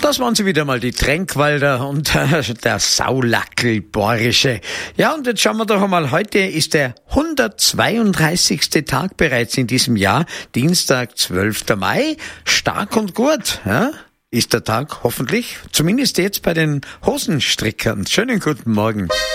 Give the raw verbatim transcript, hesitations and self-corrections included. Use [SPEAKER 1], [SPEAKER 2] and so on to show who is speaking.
[SPEAKER 1] Das waren sie wieder mal, die Tränkwalder und äh, der Saulackel Borische. Ja, und jetzt schauen wir doch einmal, heute ist der hundertzweiunddreißigste Tag bereits in diesem Jahr, Dienstag, zwölfter Mai. Stark und gut, ja? Ist der Tag hoffentlich, zumindest jetzt bei den Hosenstrickern. Schönen guten Morgen.